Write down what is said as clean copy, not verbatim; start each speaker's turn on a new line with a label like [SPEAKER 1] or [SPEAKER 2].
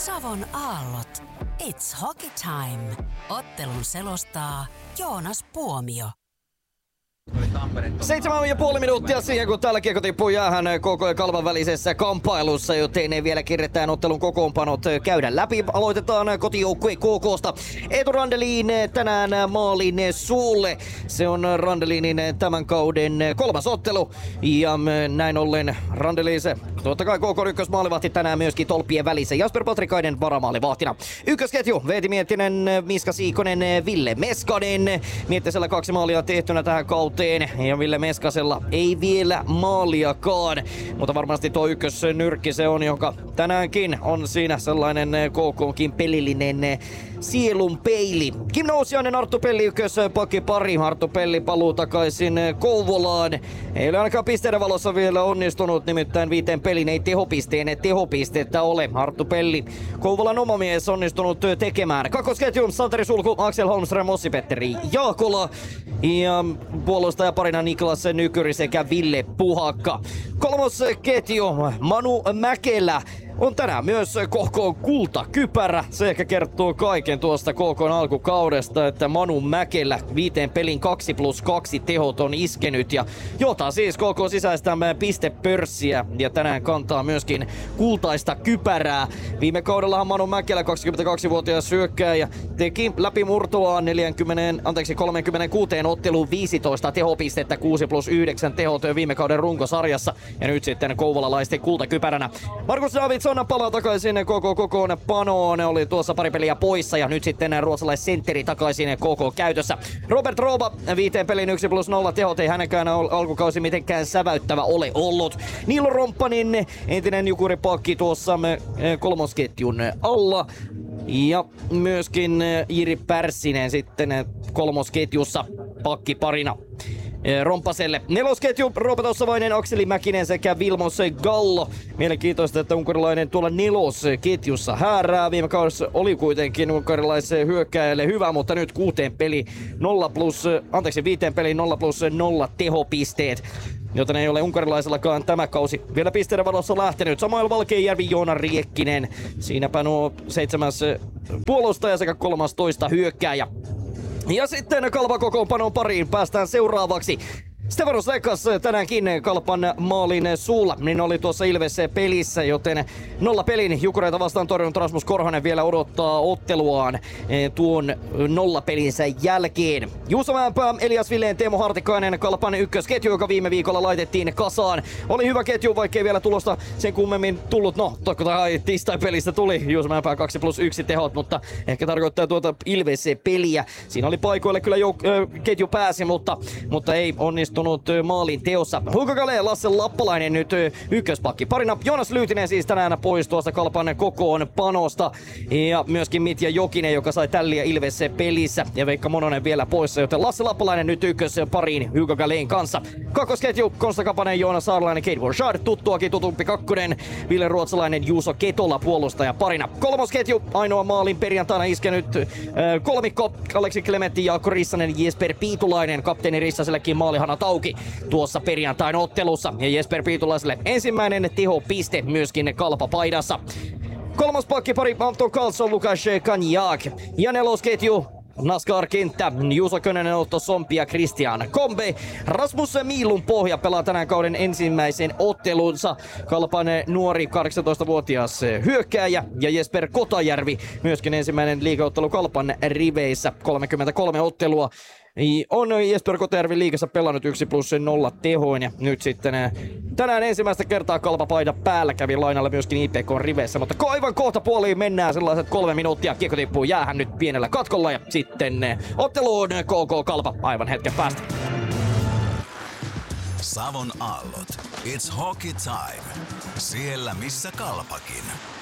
[SPEAKER 1] Savon aallot. It's hockey time. Ottelun selostaa Joonas Puomio.
[SPEAKER 2] 7,5 minuuttia siihen, kun tällä kiekko tippuu jäähän KK ja Kalpan välisessä kamppailussa, joten ei vielä kirjetään ottelun kokoonpanot käydä läpi. Aloitetaan kotijoukkue KK:sta. Eetu Randelin tänään maalin suulle. Se on Randelinin tämän kauden 3. ottelu. Ja näin ollen Randelin se, totta kai KK ykkösmaalivahti tänään myöskin tolppien välissä. Jasper Patrikainen varamaalivahtina. Ykkösketju Veeti Miettinen, Miska Siikonen, Ville Meskanen. Miettisellä 2 maalia tehtynä tähän kauteen. Ja Ville Meskasella ei vielä maaliakaan, mutta varmasti tuo ykkösnyrkki se on, joka tänäänkin on siinä sellainen KK:nkin pelillinen sielun peili. Kim Nousiainen, Arttu Pelli ykköspakki pari. Arttu Pelli paluu takaisin Kouvolaan. Ei ole ainakaan pisteiden valossa vielä onnistunut, nimittäin 5 pelin ei tehopistettä ole. Arttu Pelli, Kouvolan oma mies, onnistunut tekemään. Kakkosketju Santeri Sulku, Axel Holmström, Ossi-Petteri Jaakola ja puolustaja parina Niklas Nykyri sekä Ville Puhakka. Kolmosketju Manu Mäkelä on tänään myös KK:n kultakypärä. Se ehkä kertoo kaiken tuosta KK:n alkukaudesta, että Manu Mäkelä 5 pelin 2+2 tehot on iskenyt ja johtaa siis KK sisäistä pistepörssiä ja tänään kantaa myöskin kultaista kypärää. Viime kaudellahan Manu Mäkelä, 22-vuotias hyökkääjä, teki läpimurtoaan 36 otteluun 15 tehopistettä, 6+9 tehot viime kauden runkosarjassa ja nyt sitten kouvolalaisten kultakypäränä. Markus Davidsson palaa takaisin KK panoon, oli tuossa pari peliä poissa ja nyt sitten ruotsalaisentteri takaisin KK käytössä. Robert Rooba 5 pelin 1+0 tehot, ei hänenkään alkukausi mitenkään säväyttävä ole ollut. Niilo Romppanin entinen jukuripakki tuossa kolmosketjun alla. Ja myöskin Jiri Pärssinen sitten kolmosketjussa pakkiparina Romppaselle. Nelosketju Roope Tossavainen, Akseli Mäkinen sekä Vilmos Gallo. Mielenkiintoista, että unkarilainen tuolla nelosketjussa häärää. Viime kaudessa oli kuitenkin unkarilaisen hyökkääjälle hyvä, mutta nyt 5 peli 0+0 tehopisteet. Joten ei ole unkarilaisellakaan tämä kausi vielä pisteiden valossa lähtenyt. Samuel Valkeajärvi, Joona Riekkinen. Siinäpä nuo 7. puolustaja sekä 13. hyökkääjä. Ja sitten Kalpan kokoonpanon pariin päästään seuraavaksi. Stefanos Lekas tänäänkin Kalpan maalin suulla, niin oli tuossa Ilves pelissä, joten 0 pelin Jukureita vastaan torjunut Rasmus Korhonen vielä odottaa otteluaan tuon 0 pelinsä jälkeen. Juuso Mäenpää, Elias Villeen, Teemu Hartikainen, Kalpan ykkösketju, joka viime viikolla laitettiin kasaan. Oli hyvä ketju, vaikkei vielä tulosta sen kummemmin tullut. No, totta kai tiistai-pelistä tuli Juuso Mäenpää 2+1 tehot, mutta ehkä tarkoittaa tuota Ilves-peliä. Siinä oli paikoille kyllä ketju pääsi, mutta ei onnistunut maalin teossa. Hugo Galea, Lasse Lappalainen nyt ykköspakki parina. Joonas Lyytinen siis tänään pois tuosta Kalpan kokoon panosta. Ja myöskin Mitja Jokinen, joka sai tälliä Ilves pelissä. Ja Veikka Mononen vielä poissa, joten Lasse Lappalainen nyt ykköspariin Hugo Galeen kanssa. Kakkosketju Konsta Kapanen, Joonas Saarlainen, Kate Warshard, tuttuakin tutumpi kakkonen. Ville Ruotsalainen, Juuso Ketola puolustaja parina. Kolmosketju, ainoa maalin perjantaina iskenyt kolmikko. Aleksi Klementti, Jaakko Rissanen, Jesper Piitulainen. Kapteeni Rissasellekin maalihanat auki tuossa perjantain ottelussa. Ja Jesper Piitulaiselle ensimmäinen tehopiste myöskin Kalpa-paidassa. Kolmas pakkipari Anton Karlsson, Lukas Kanjak. Ja nelosketju NASCAR-kenttä, Juuso Könönen, Otto Sompi ja Christian Kombe. Rasmus Miilun pohja pelaa tänään kauden ensimmäisen ottelunsa. Kalpan nuori 18-vuotias hyökkääjä ja Jesper Kotajärvi myöskin ensimmäinen liigaottelu Kalpan riveissä. 33 ottelua on Jesper Kotajärvi liigassa pelannut 1+0 tehoin ja nyt sitten tänään ensimmäistä kertaa Kalpa-paida päällä kävi lainalla myöskin IPK:n riveissä, mutta aivan kohta puoliin mennään sellaiset 3 minuuttia. Kiekko tippuu jäähän nyt pienellä katkolla ja sitten otteluun KK Kalpa aivan hetken päästä.
[SPEAKER 3] Savon aallot. It's hockey time. Siellä missä Kalpakin.